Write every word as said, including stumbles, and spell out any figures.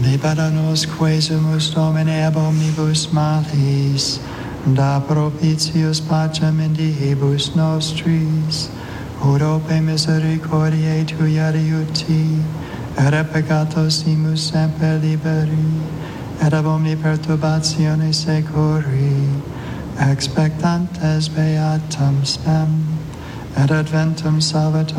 libera nos quesumus Domine ab omnibus malis, da propitius pacem in diebus nostris, ut ope misericordiae Tui adiuti, et a peccatos imus semper liberi, et ab omni perturbatione securi, expectantes beatam spem, et adventum salvator